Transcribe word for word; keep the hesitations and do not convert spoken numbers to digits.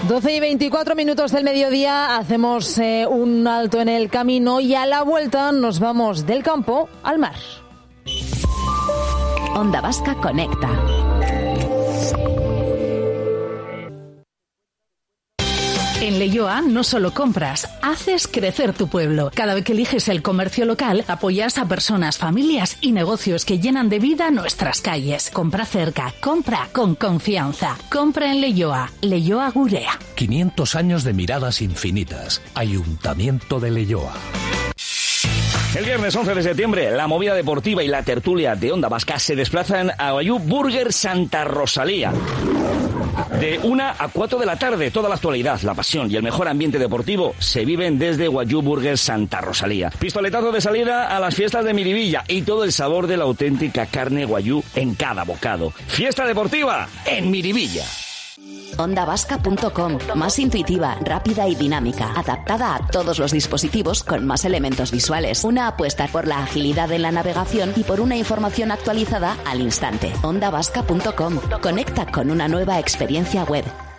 doce y veinticuatro minutos del mediodía, hacemos eh, un alto en el camino y a la vuelta nos vamos del campo al mar. Onda Vasca Conecta. En Leioa no solo compras, haces crecer tu pueblo. Cada vez que eliges el comercio local, apoyas a personas, familias y negocios que llenan de vida nuestras calles. Compra cerca, compra con confianza. Compra en Leioa. Leioa Gurea. quinientos años de miradas infinitas. Ayuntamiento de Leioa. El viernes once de septiembre, la movida deportiva y la tertulia de Onda Vasca se desplazan a Wagyu Burger Santa Rosalía. De una a cuatro de la tarde, toda la actualidad, la pasión y el mejor ambiente deportivo se viven desde Wagyu Burger Santa Rosalía. Pistoletazo de salida a las fiestas de Miribilla y todo el sabor de la auténtica carne Wagyu en cada bocado. Fiesta deportiva en Miribilla. onda vasca punto com, más intuitiva, rápida y dinámica, adaptada a todos los dispositivos con más elementos visuales. Una apuesta por la agilidad en la navegación y por una información actualizada al instante. onda vasca punto com, conecta con una nueva experiencia web.